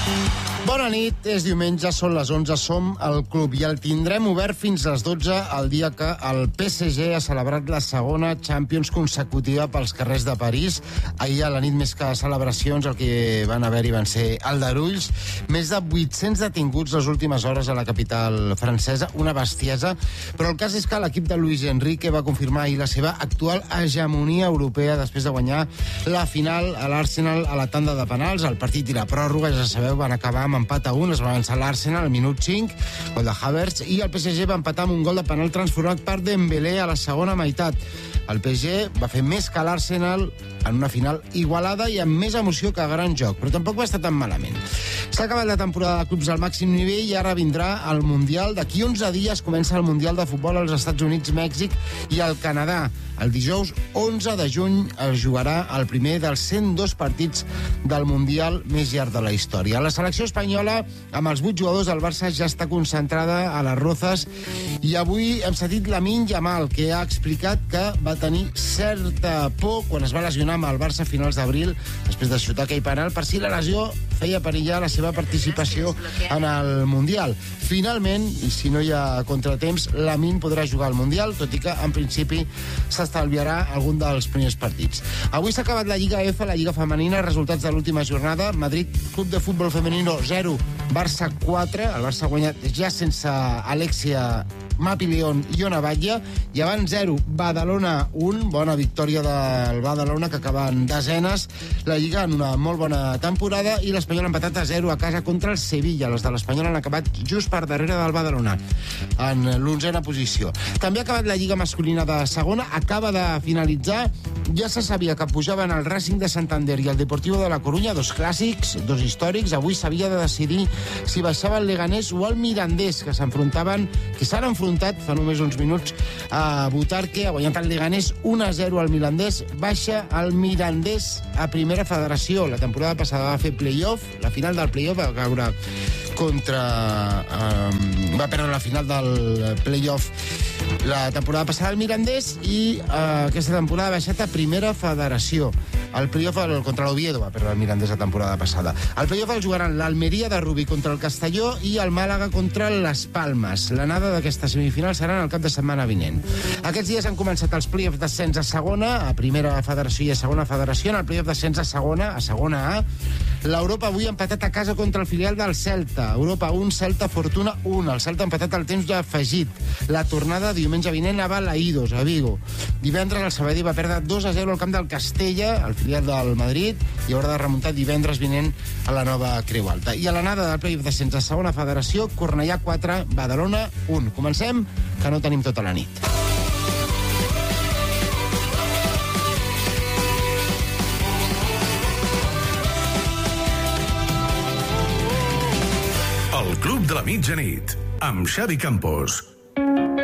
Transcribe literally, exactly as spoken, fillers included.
Bona nit, és diumenge, són les onze, som al club i el tindrem obert fins a les dotze el dia que el P S G ha celebrat la segona Champions consecutiva pels carrers de París. Ahir a la nit, més que celebracions, el que van haver-hi van ser aldarulls. Més de vuit-cents detinguts les últimes hores a la capital francesa, una bestiesa, però el cas és que l'equip de Luis Enrique va confirmar ahir la seva actual hegemonia europea després de guanyar la final a l'Arsenal a la tanda de penals. El partit i la pròrroga, ja sabeu, van acabar amb empat a un, es va avançar l'Arsenal al minut cinc, gol de Havertz, i el P S G va empatar amb un gol de penal transformat per Dembélé a la segona meitat. El P S G va fer més que l'Arsenal en una final igualada i amb més emoció que gran joc, però tampoc va estar tan malament. S'ha acabat la temporada de clubs al màxim nivell i ara vindrà el Mundial. D'aquí onze dies comença el Mundial de Futbol als Estats Units, Mèxic i al Canadà. El dijous onze de juny es jugarà el primer dels cent dos partits del Mundial més llarg de la història. La selecció espanyola, amb els vuit jugadors del Barça, ja està concentrada a les Rozas i avui hem sentit Lamine Yamal, que ha explicat que va tenir certa por quan es va lesionar amb el Barça a finals d'abril després de xutar aquell penal, per si la lesió feia perillar la seva participació en el Mundial. Finalment, i si no hi ha contratemps, Lamine podrà jugar al Mundial, tot i que en principi s'estalviarà algun dels primers partits. Avui s'ha acabat la Lliga F, la Lliga Femenina, resultats de l'última jornada. Madrid, Club de Futbol Femenino zero, Barça quatre, el Barça ha guanyat ja sense Alexia Mapi León i Ona Batlle, i abans zero, Badalona un, bona victòria del Badalona, que acaba en desenes la Lliga en una molt bona temporada, i l'Espanyol ha empatat a zero a casa contra el Sevilla. Les de l'Espanyol han acabat just per darrere del Badalona, en l'onzena posició. També ha acabat la Lliga masculina de segona, acaba de finalitzar, ja se sabia que pujaven el Racing de Santander i el Deportivo de la Coruña, dos clàssics, dos històrics. Avui s'havia de decidir si baixava el Leganés o el Mirandés, que s'enfrontaven, que s'han enfrontat fa només uns minuts a Butarque. Ha guanyat el Leganés un a zero al Mirandés, baixa el Mirandés a primera federació. La temporada passada va fer play-off, la final del play-off va caure contra... Eh, va perdre la final del play-off la temporada passada al Mirandés, i eh, aquesta temporada ha baixat a primera federació. El play-off contra l'Oviedo va perdre el Mirandés la temporada passada. El play-off el jugaran l'Almeria de Rubí contra el Castelló i el Màlaga contra les Palmes. L'anada d'aquesta semifinal serà el cap de setmana vinent. Aquests dies han començat els play-offs d'ascens a segona, a primera federació i a segona federació. En el play-off d'ascens a segona, a segona A, l'Europa avui ha empatat a casa contra el filial del Celta. Europa un, Celta Fortuna un. El Celta ha empatat al temps ja afegit. La tornada diumenge vinent a Balaïdos, a Vigo. Divendres el Sabadell va perdre dos a zero al camp del Castella, el filial del Madrid, i haurà de remuntar divendres vinent a la nova Creu Alta. I a l'anada del play-off d'ascens a segona federació, Cornellà quatre, Badalona un. Comencem, que no tenim tota la nit. El Club de la Mitjanit, amb Xavi Campos.